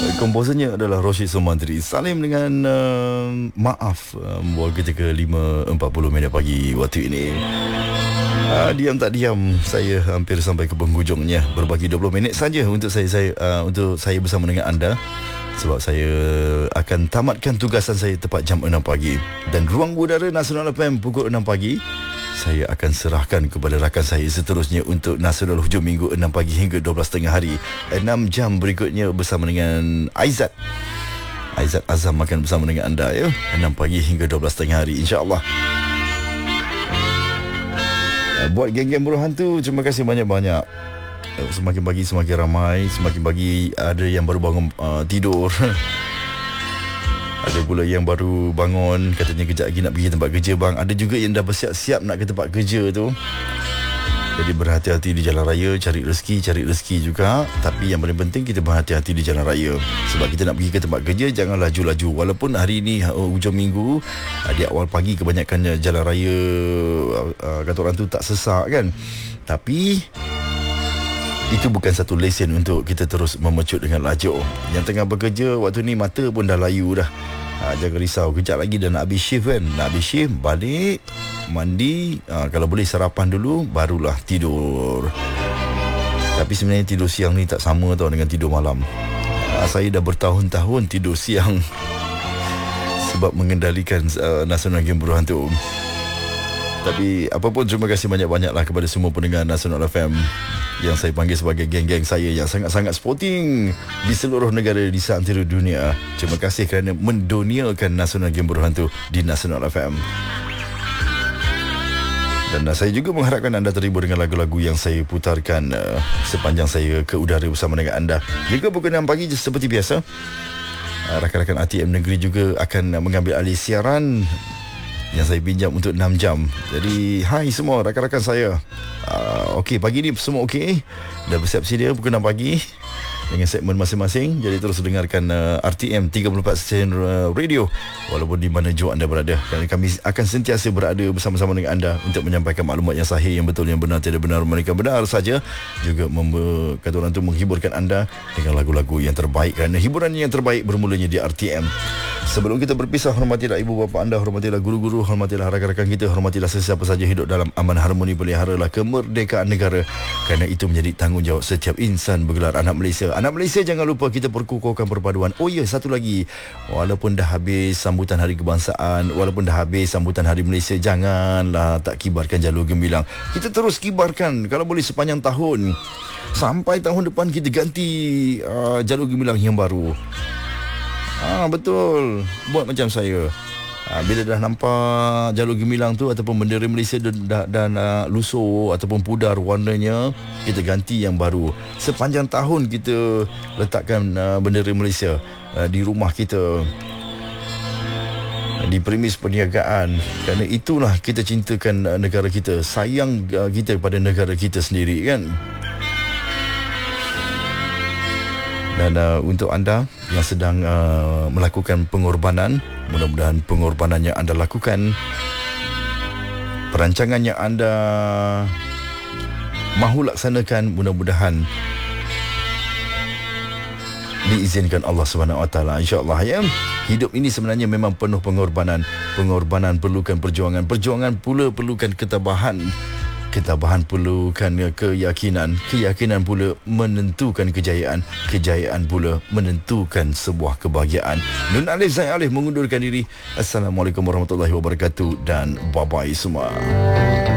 Komposernya adalah Rosyid Sumantri. Salim dengan maaf membawa kita ke 5.40 pagi waktu ini. Diam tak diam, saya hampir sampai ke penghujungnya. Berbagi 20 minit saja untuk saya bersama dengan anda, sebab saya akan tamatkan tugasan saya tepat jam 6 pagi. Dan ruang udara Nasional FM pukul 6 pagi saya akan serahkan kepada rakan saya seterusnya untuk Nasional Hujung Minggu 6 pagi hingga 12.30 hari. 6 jam berikutnya bersama dengan Aizat Azam akan bersama dengan anda, ya. 6 pagi hingga 12.30 hari, insya-Allah. Buat geng-geng buruh hantu, terima kasih banyak-banyak. Semakin pagi semakin ramai, semakin pagi ada yang baru bangun tidur. Ada pula yang baru bangun, katanya kejap lagi nak pergi tempat kerja bang. Ada juga yang dah bersiap-siap nak ke tempat kerja tu. Jadi berhati-hati di jalan raya, cari rezeki juga. Tapi yang paling penting kita berhati-hati di jalan raya. Sebab kita nak pergi ke tempat kerja, jangan laju-laju. Walaupun hari ni hujung minggu, di awal pagi kebanyakan jalan raya kata orang tu tak sesak kan. Tapi itu bukan satu lesen untuk kita terus memecut dengan laju. Yang tengah bekerja waktu ni mata pun dah layu dah. Jangan risau, kejap lagi dah nak habis shift kan. Nak habis shift, balik, mandi, kalau boleh sarapan dulu, barulah tidur. Tapi sebenarnya tidur siang ni tak sama tau dengan tidur malam. Saya dah bertahun-tahun tidur siang sebab mengendalikan Nasional Game Buruh Hantu. Tapi apapun, terima kasih banyak-banyaklah kepada semua pendengar Nasional FM yang saya panggil sebagai geng-geng saya yang sangat-sangat sporting di seluruh negara di seantero dunia. Terima kasih kerana menduniakan Nasional Game Buruh Hantu di Nasional FM. Dan saya juga mengharapkan anda terhibur dengan lagu-lagu yang saya putarkan sepanjang saya ke udara bersama dengan anda. Jika pukul 6 pagi seperti biasa, rakan-rakan RTM Negeri juga akan mengambil alih siaran yang saya pinjam untuk 6 jam. Jadi hai semua rakan-rakan saya. Okey, pagi ni semua okey. Dah bersiap sedia pukul 6 pagi dengan segmen masing-masing. Jadi terus dengarkan RTM 34 stesen radio walaupun di mana jua anda berada. Kerana kami akan sentiasa berada bersama-sama dengan anda untuk menyampaikan maklumat yang sahih, yang betul, yang benar, tiada benar mereka benar saja. Juga kata orang tu menghiburkan anda dengan lagu-lagu yang terbaik, kerana hiburan yang terbaik bermulanya di RTM. Sebelum kita berpisah, hormatilah ibu bapa anda, hormatilah guru-guru, hormatilah rakan-rakan kita, hormatilah sesiapa saja hidup dalam aman harmoni, peliharalah kemerdekaan negara, kerana itu menjadi tanggungjawab setiap insan bergelar anak Malaysia. Anak Malaysia, jangan lupa kita perkukuhkan perpaduan. Oh ya, satu lagi, walaupun dah habis sambutan Hari Kebangsaan, walaupun dah habis sambutan Hari Malaysia, janganlah tak kibarkan jalur gemilang. Kita terus kibarkan, kalau boleh sepanjang tahun. Sampai tahun depan kita ganti jalur gemilang yang baru. Betul. Buat macam saya. Bila dah nampak jalur gemilang tu ataupun bendera Malaysia dan lusuh ataupun pudar warnanya, kita ganti yang baru. Sepanjang tahun kita letakkan bendera Malaysia di rumah kita, di premis perniagaan, kerana itulah kita cintakan negara kita, sayang kita kepada negara kita sendiri kan. Dan untuk anda yang sedang melakukan pengorbanan, mudah-mudahan pengorbanan yang anda lakukan, perancangan yang anda mahu laksanakan, mudah-mudahan diizinkan Allah SWT, insya-Allah, ya. Hidup ini sebenarnya memang penuh pengorbanan. Pengorbanan perlukan perjuangan, perjuangan pula perlukan ketabahan. Ketabahan perlukan keyakinan, keyakinan pula menentukan kejayaan, kejayaan pula menentukan sebuah kebahagiaan. Nun Alif Zain Alif mengundurkan diri. Assalamualaikum warahmatullahi wabarakatuh dan bye-bye semua.